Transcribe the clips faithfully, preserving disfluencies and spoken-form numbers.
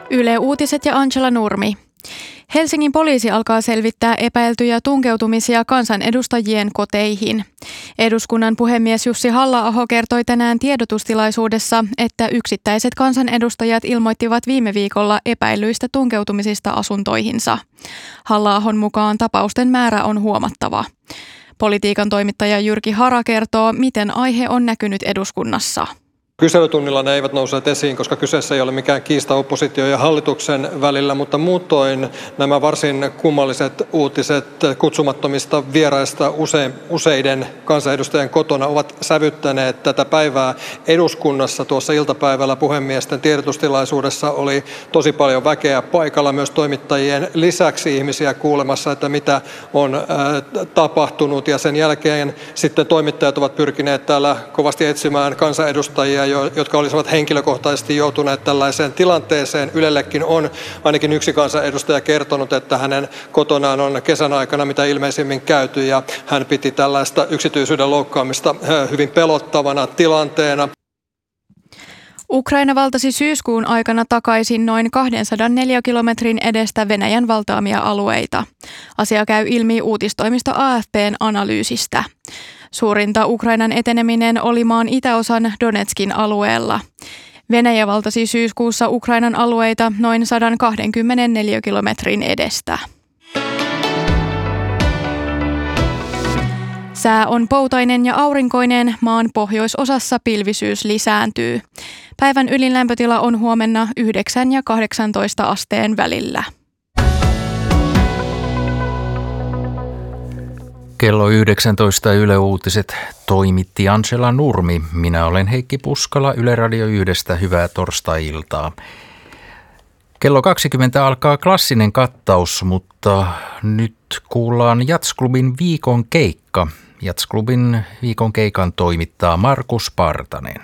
Yle Uutiset ja Angela Nurmi. Helsingin poliisi alkaa selvittää epäiltyjä tunkeutumisia kansanedustajien koteihin. Eduskunnan puhemies Jussi Halla-aho kertoi tänään tiedotustilaisuudessa, että yksittäiset kansanedustajat ilmoittivat viime viikolla epäilyistä tunkeutumisista asuntoihinsa. Halla-ahon mukaan tapausten määrä on huomattava. Politiikan toimittaja Jyrki Hara kertoo, miten aihe on näkynyt eduskunnassa. Kyselytunnilla ne eivät nousseet esiin, koska kyseessä ei ole mikään kiista oppositio ja hallituksen välillä, mutta muutoin nämä varsin kummalliset uutiset kutsumattomista vieraista use, useiden kansanedustajien kotona ovat sävyttäneet tätä päivää eduskunnassa. Tuossa iltapäivällä puhemiesten tiedotustilaisuudessa oli tosi paljon väkeä paikalla, myös toimittajien lisäksi ihmisiä kuulemassa, että mitä on äh, tapahtunut, ja sen jälkeen sitten toimittajat ovat pyrkineet täällä kovasti etsimään kansanedustajia, jotka olisivat henkilökohtaisesti joutuneet tällaiseen tilanteeseen. Ylellekin on ainakin yksi kansanedustaja kertonut, että hänen kotonaan on kesän aikana mitä ilmeisimmin käyty, ja hän piti tällaista yksityisyyden loukkaamista hyvin pelottavana tilanteena. Ukraina valtasi syyskuun aikana takaisin noin kaksisataa kilometrin edestä Venäjän valtaamia alueita. Asia käy ilmi uutistoimisto A F P:n analyysistä. Suurinta Ukrainan eteneminen oli maan itäosan Donetskin alueella. Venäjä valtasi syyskuussa Ukrainan alueita noin sata kaksikymmentäneljä kilometrin edestä. Sää on poutainen ja aurinkoinen, maan pohjoisosassa pilvisyys lisääntyy. Päivän ylin lämpötila on huomenna yhdeksän ja kahdeksantoista asteen välillä. Kello yhdeksäntoista Yle Uutiset toimitti Angela Nurmi. Minä olen Heikki Puskala Yle Radio yhdestä. Hyvää torstai-iltaa. Kello kaksikymmentä alkaa klassinen kattaus, mutta nyt kuullaan Jazzklubin viikon keikka. Jazzklubin viikon keikan toimittaa Markus Partanen.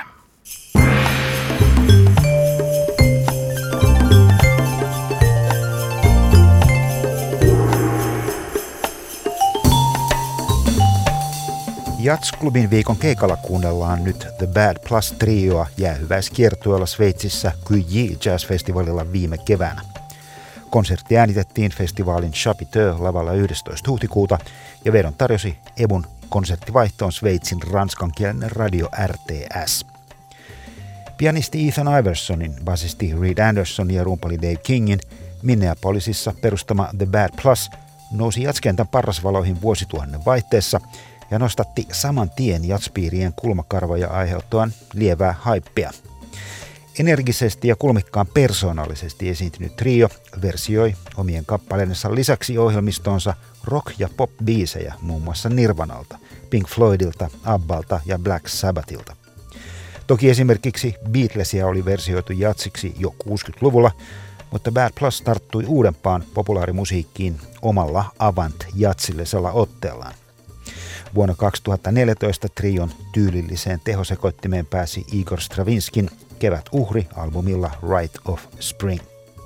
Jazzklubin viikon keikalla kuunnellaan nyt The Bad Plus Trioa jäähyväiskiertueella Sveitsissä Kyji Jazz-festivaalilla viime keväänä. Konsertti äänitettiin festivaalin Chapiteux lavalla yhdestoista huhtikuuta ja vedon tarjosi Ebun konserttivaihtoon Sveitsin ranskankielinen radio R T S. Pianisti Ethan Iversonin, basisti Reed Anderson ja rumpali Dave Kingin Minneapolisissa perustama The Bad Plus nousi jatskentän parrasvaloihin vuosituhannen vaihteessa ja nostatti saman tien jatspiirien kulmakarvoja aiheuttavan lievää haippia. Energisesti ja kulmikkaan persoonallisesti esiintynyt trio versioi omien kappaleidensa lisäksi ohjelmistonsa rock- ja pop-biisejä muun muassa Nirvanalta, Pink Floydilta, Abbalta ja Black Sabbathilta. Toki esimerkiksi Beatlesia oli versioitu jatsiksi jo kuusikymmentäluvulla, mutta Bad Plus tarttui uudempaan populaarimusiikkiin omalla avant-jatsillisella otteellaan. Vuonna kaksituhattaneljätoista trion tyylilliseen tehosekoittimeen pääsi Igor Stravinskin Kevät uhri -albumilla Rite of Spring.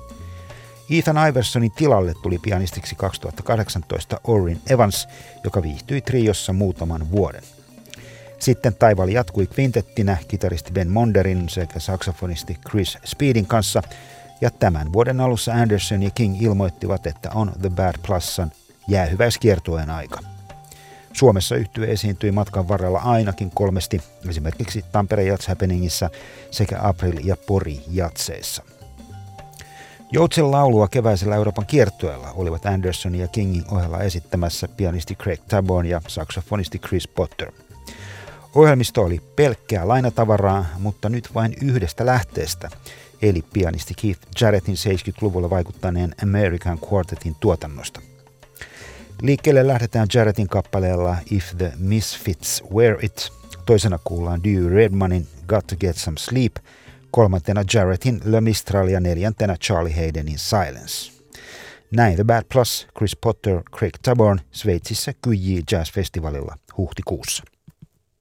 Ethan Iversonin tilalle tuli pianistiksi kaksituhattakahdeksantoista Orrin Evans, joka viihtyi triossa muutaman vuoden. Sitten taival jatkui kvintettinä kitaristi Ben Monderin sekä saksofonisti Chris Speedin kanssa, ja tämän vuoden alussa Anderson ja King ilmoittivat, että on The Bad Plusan jäähyväiskiertueen aika. Suomessa yhtye esiintyi matkan varrella ainakin kolmesti, esimerkiksi Tampere Jazz Happeningissa sekä April- ja Pori-jatseissa. Joutsen laulua keväisellä Euroopan kiertueella olivat Anderson ja Kingin ohella esittämässä pianisti Craig Taborn ja saksofonisti Chris Potter. Ohjelmisto oli pelkkää lainatavaraa, mutta nyt vain yhdestä lähteestä, eli pianisti Keith Jarrettin seitsemänkymmentäluvulla vaikuttaneen American Quartetin tuotannosta. Liikkeelle lähdetään Jarrettin kappaleella If the Misfits Wear It, toisena kuullaan Dewey Redmanin Got to Get Some Sleep, kolmantena Jarrettin Le Mistral ja neljäntenä Charlie Haydenin Silence. Näin The Bad Plus, Chris Potter, Craig Taborn Sveitsissä Kyji Jazz-festivalilla huhtikuussa.